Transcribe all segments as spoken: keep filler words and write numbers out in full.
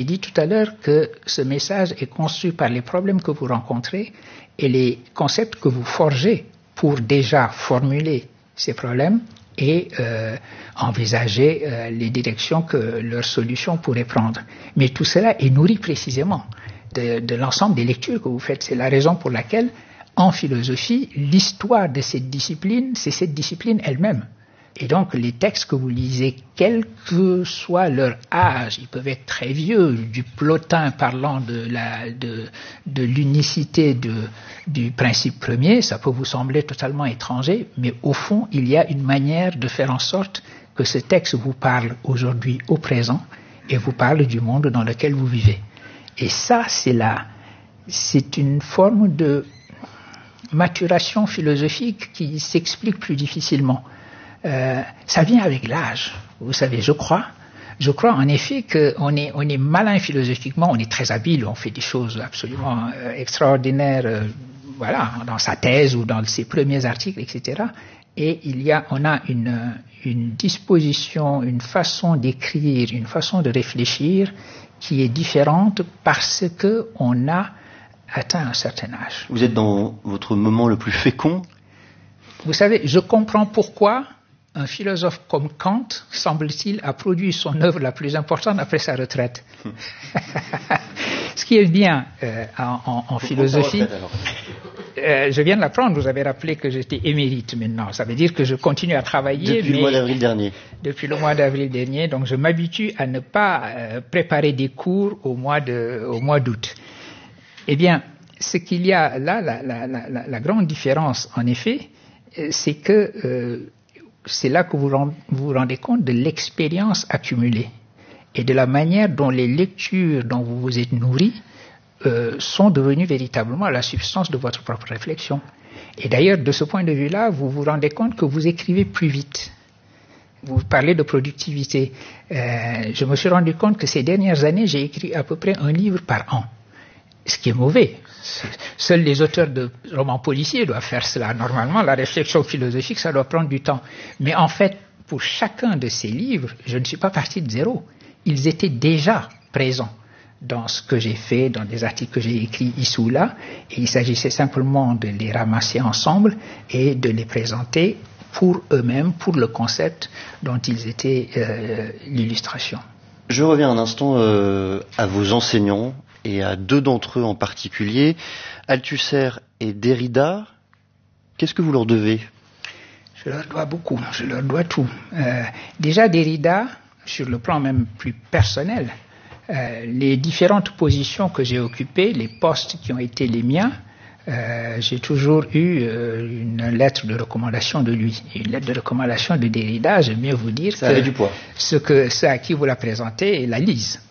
dit tout à l'heure que ce message est conçu par les problèmes que vous rencontrez et les concepts que vous forgez pour déjà formuler ces problèmes et euh, envisager euh, les directions que leurs solutions pourraient prendre. Mais tout cela est nourri précisément de, de l'ensemble des lectures que vous faites. C'est la raison pour laquelle, en philosophie, l'histoire de cette discipline, c'est cette discipline elle-même. Et donc, les textes que vous lisez, quel que soit leur âge, ils peuvent être très vieux, du Plotin parlant de, la, de, de l'unicité de, du principe premier, ça peut vous sembler totalement étranger, mais au fond, il y a une manière de faire en sorte que ce texte vous parle aujourd'hui au présent et vous parle du monde dans lequel vous vivez. Et ça, c'est la, c'est une forme de maturation philosophique qui s'explique plus difficilement. Euh, ça vient avec l'âge, vous savez, je crois. Je crois en effet qu'on est, on est malin philosophiquement, on est très habile, on fait des choses absolument euh, extraordinaires, euh, voilà, dans sa thèse ou dans ses premiers articles, et cetera. Et il y a, on a une, une disposition, une façon d'écrire, une façon de réfléchir qui est différente parce que on a atteint un certain âge. Vous êtes dans votre moment le plus fécond. Vous savez, je comprends pourquoi un philosophe comme Kant, semble-t-il, a produit son œuvre la plus importante après sa retraite. Ce qui est bien euh, en, en, en philosophie, euh, je viens de l'apprendre, vous avez rappelé que j'étais émérite maintenant, ça veut dire que je continue à travailler. Depuis mais le mois d'avril dernier. Depuis le mois d'avril dernier, donc je m'habitue à ne pas euh, préparer des cours au mois, de, au mois d'août. Eh bien, ce qu'il y a là, la, la, la, la, la grande différence, en effet, c'est que euh, c'est là que vous rend, vous rendez compte de l'expérience accumulée et de la manière dont les lectures dont vous vous êtes nourri euh, sont devenues véritablement la substance de votre propre réflexion. Et d'ailleurs, de ce point de vue-là, vous vous rendez compte que vous écrivez plus vite. Vous parlez de productivité. Euh, je me suis rendu compte que ces dernières années, j'ai écrit à peu près un livre par an. Ce qui est mauvais. Seuls les auteurs de romans policiers doivent faire cela. Normalement, la réflexion philosophique, ça doit prendre du temps. Mais en fait, pour chacun de ces livres, je ne suis pas parti de zéro. Ils étaient déjà présents dans ce que j'ai fait, dans des articles que j'ai écrits ici ou là, et il s'agissait simplement de les ramasser ensemble et de les présenter pour eux-mêmes, pour le concept dont ils étaient euh, l'illustration. Je reviens un instant euh, à vos enseignants, et à deux d'entre eux en particulier, Althusser et Derrida. Qu'est-ce que vous leur devez ? Je leur dois beaucoup, je leur dois tout. Euh, déjà Derrida, sur le plan même plus personnel, euh, les différentes positions que j'ai occupées, les postes qui ont été les miens, euh, j'ai toujours eu euh, une lettre de recommandation de lui. Une lettre de recommandation de Derrida, j'aime mieux vous dire ça que, avait du poids. Ce que ceux à qui vous la présentez la lisent.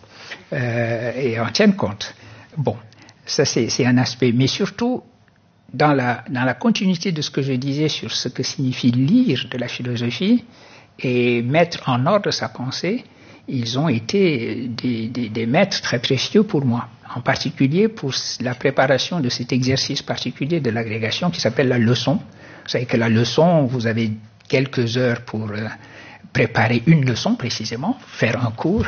Euh, et en tiennent compte. Bon, ça c'est, c'est un aspect. Mais surtout, dans la, dans la continuité de ce que je disais sur ce que signifie lire de la philosophie et mettre en ordre sa pensée, ils ont été des, des, des maîtres très précieux pour moi. En particulier pour la préparation de cet exercice particulier de l'agrégation qui s'appelle la leçon. Vous savez que la leçon, vous avez quelques heures pour euh, préparer une leçon précisément, faire un cours,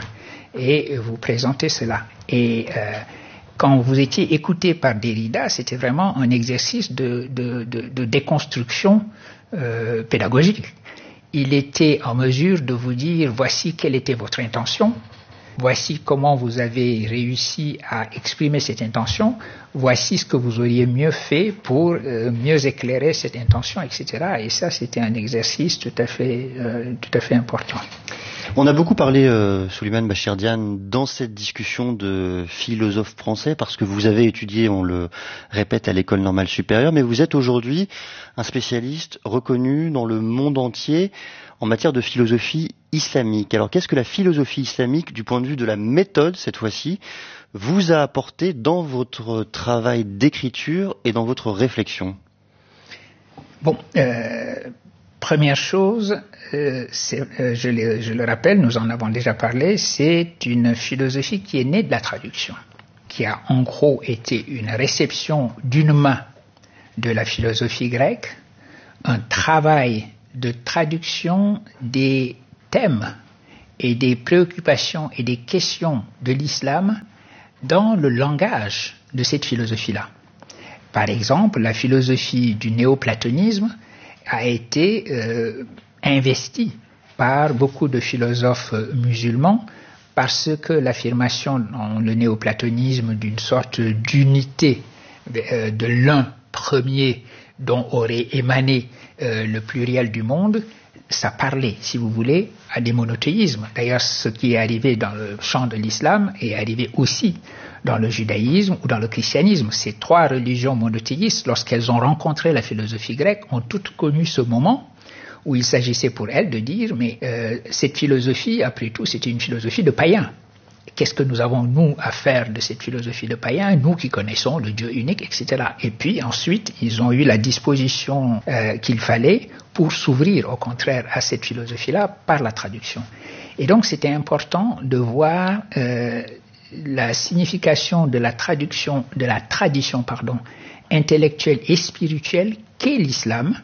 et vous présentez cela. Et euh, quand vous étiez écouté par Derrida, c'était vraiment un exercice de, de, de, de déconstruction euh, pédagogique. Il était en mesure de vous dire voici quelle était votre intention, voici comment vous avez réussi à exprimer cette intention, voici ce que vous auriez mieux fait pour euh, mieux éclairer cette intention, et cetera. Et ça, c'était un exercice tout à fait, euh, tout à fait important. On a beaucoup parlé, euh, Souleymane Bachir Diagne, dans cette discussion de philosophe français, parce que vous avez étudié, on le répète, à l'École normale supérieure, mais vous êtes aujourd'hui un spécialiste reconnu dans le monde entier en matière de philosophie islamique. Alors, qu'est-ce que la philosophie islamique, du point de vue de la méthode, cette fois-ci, vous a apporté dans votre travail d'écriture et dans votre réflexion ? Bon, euh... Première chose, euh, c'est, euh, je, le, je le rappelle, nous en avons déjà parlé, c'est une philosophie qui est née de la traduction, qui a en gros été une réception d'une main de la philosophie grecque, un travail de traduction des thèmes et des préoccupations et des questions de l'islam dans le langage de cette philosophie-là. Par exemple, la philosophie du néoplatonisme a été euh, investie par beaucoup de philosophes musulmans parce que l'affirmation dans le néoplatonisme d'une sorte d'unité euh, de l'un premier dont aurait émané euh, le pluriel du monde, ça parlait, si vous voulez, à des monothéismes. D'ailleurs, ce qui est arrivé dans le champ de l'islam est arrivé aussi dans le judaïsme ou dans le christianisme. Ces trois religions monothéistes, lorsqu'elles ont rencontré la philosophie grecque, ont toutes connu ce moment où il s'agissait pour elles de dire, mais euh, cette philosophie, après tout, c'était une philosophie de païens. Qu'est-ce que nous avons, nous, à faire de cette philosophie de païens, nous qui connaissons le Dieu unique, et cetera. Et puis ensuite, ils ont eu la disposition euh, qu'il fallait pour s'ouvrir, au contraire, à cette philosophie-là par la traduction. Et donc, c'était important de voir euh, la signification de la traduction, de la tradition, pardon, intellectuelle et spirituelle qu'est l'islam,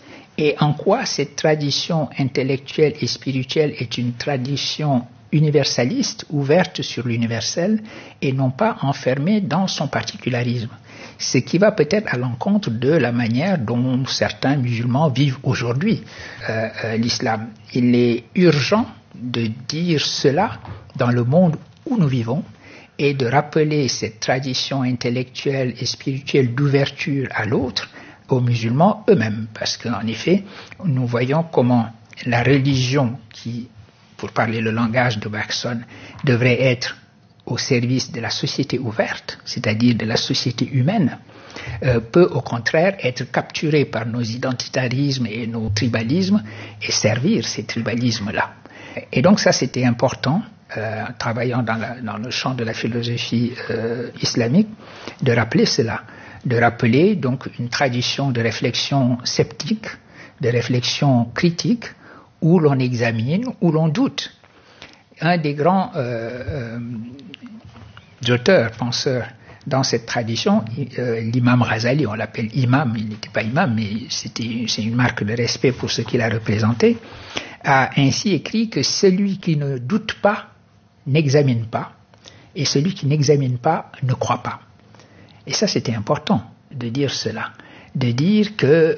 et en quoi cette tradition intellectuelle et spirituelle est une tradition universaliste, ouverte sur l'universel et non pas enfermée dans son particularisme. Ce qui va peut-être à l'encontre de la manière dont certains musulmans vivent aujourd'hui euh, euh, l'islam. Il est urgent de dire cela dans le monde où nous vivons et de rappeler cette tradition intellectuelle et spirituelle d'ouverture à l'autre aux musulmans eux-mêmes, parce qu'en effet, nous voyons comment la religion qui, pour parler le langage de Bergson, devrait être au service de la société ouverte, c'est-à-dire de la société humaine, euh, peut au contraire être capturée par nos identitarismes et nos tribalismes et servir ces tribalismes-là. Et donc ça, c'était important, euh, travaillant dans, la, dans le champ de la philosophie euh, islamique, de rappeler cela, de rappeler donc une tradition de réflexion sceptique, de réflexion critique, où l'on examine, où l'on doute. Un des grands euh, euh, auteurs, penseurs dans cette tradition, euh, l'imam Ghazali, on l'appelle imam, il n'était pas imam, mais c'était, c'est une marque de respect pour ce qu'il a représenté, a ainsi écrit que celui qui ne doute pas n'examine pas, et celui qui n'examine pas ne croit pas. Et ça, c'était important de dire cela, de dire que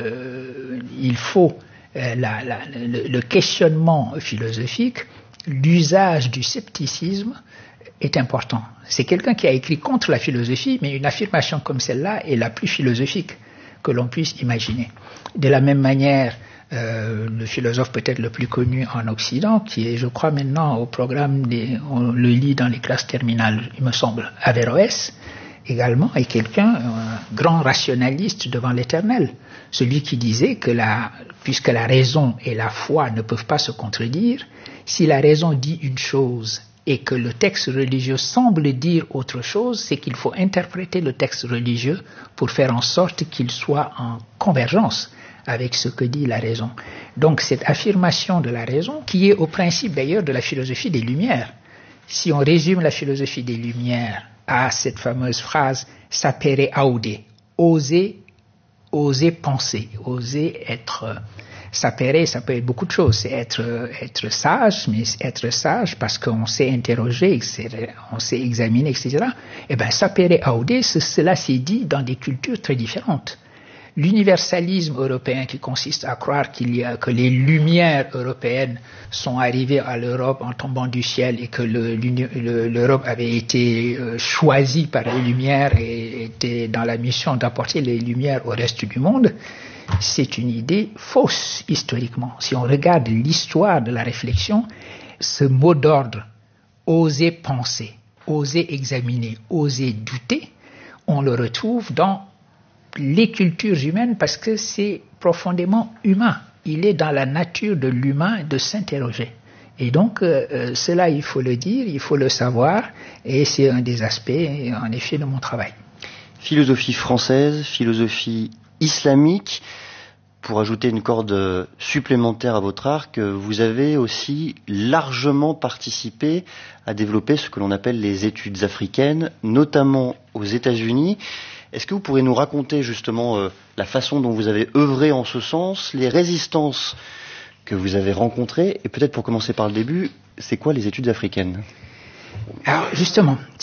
euh, il faut euh, la, la, le, le questionnement philosophique, l'usage du scepticisme est important. C'est quelqu'un qui a écrit contre la philosophie, mais une affirmation comme celle-là est la plus philosophique que l'on puisse imaginer. De la même manière, euh, le philosophe peut-être le plus connu en Occident, qui est, je crois, maintenant au programme, des, on le lit dans les classes terminales, il me semble, Averroès, également, est quelqu'un, un grand rationaliste devant l'éternel. Celui qui disait que la, puisque la raison et la foi ne peuvent pas se contredire, si la raison dit une chose et que le texte religieux semble dire autre chose, c'est qu'il faut interpréter le texte religieux pour faire en sorte qu'il soit en convergence avec ce que dit la raison. Donc cette affirmation de la raison, qui est au principe d'ailleurs de la philosophie des Lumières, si on résume la philosophie des Lumières à cette fameuse phrase « sapere aude », oser, oser penser, oser être... Sapere, ça peut être beaucoup de choses, c'est être, être sage, mais être sage parce qu'on sait interroger, on sait examiner, et cetera. Eh bien, sapere aude, cela s'est dit dans des cultures très différentes. L'universalisme européen qui consiste à croire qu'il y a, que les lumières européennes sont arrivées à l'Europe en tombant du ciel et que le, le, l'Europe avait été euh, choisie par les lumières et était dans la mission d'apporter les lumières au reste du monde, c'est une idée fausse historiquement. Si on regarde l'histoire de la réflexion, ce mot d'ordre, oser penser, oser examiner, oser douter, on le retrouve dans les cultures humaines parce que c'est profondément humain. Il est dans la nature de l'humain de s'interroger. Et donc, euh, cela, il faut le dire, il faut le savoir, et c'est un des aspects, en effet, de mon travail. Philosophie française, philosophie islamique. Pour ajouter une corde supplémentaire à votre arc, vous avez aussi largement participé à développer ce que l'on appelle les études africaines, notamment aux États-Unis. Est-ce que vous pourrez nous raconter justement euh, la façon dont vous avez œuvré en ce sens, les résistances que vous avez rencontrées. Et peut-être pour commencer par le début, c'est quoi les études africaines ? Alors justement,